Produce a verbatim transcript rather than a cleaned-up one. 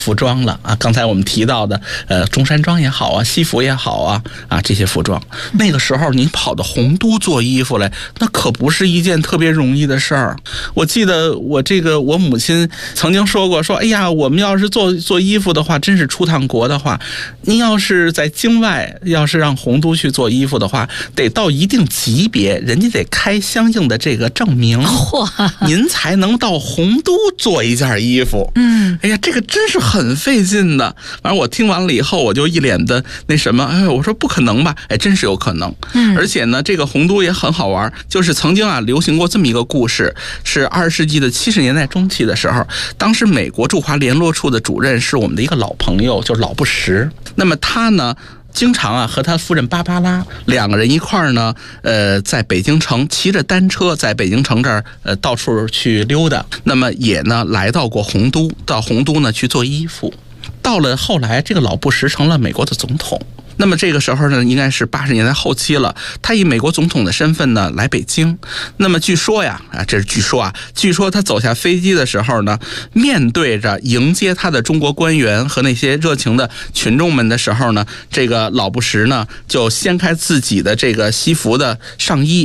服装了啊，刚才我们提到的，呃，中山装也好啊，西服也好啊，啊，这些服装，那个时候您跑到洪都做衣服来，那可不是一件特别容易的事儿。我记得我这个我母亲曾经说过，说，哎呀，我们要是做做衣服的话，真是出趟国的话，您要是在境外，要是让洪都去做衣服的话，得到一定级别，人家得开相应的这个证明，您才能到洪都做一件衣服。嗯，哎呀，这个真是很费劲的。反正我听完了以后，我就一脸的那什么，哎，我说不可能吧？哎，真是有可能。嗯，而且呢，这个洪都也很好玩，就是曾经啊流行过这么一个故事，是二十世纪的七十年代中期的时候，当时美国驻华联络处的主任是我们的一个老朋友，就是老布什。那么他呢，经常啊和他夫人芭芭拉两个人一块儿呢，呃，在北京城骑着单车在北京城这儿呃到处去溜达。那么也呢来到过洪都，到洪都呢去做衣服。到了后来，这个老布什成了美国的总统。那么这个时候呢，应该是八十年代后期了。他以美国总统的身份呢来北京。那么据说呀，啊，这是据说啊，据说他走下飞机的时候呢，面对着迎接他的中国官员和那些热情的群众们的时候呢，这个老布什呢就掀开自己的这个西服的上衣。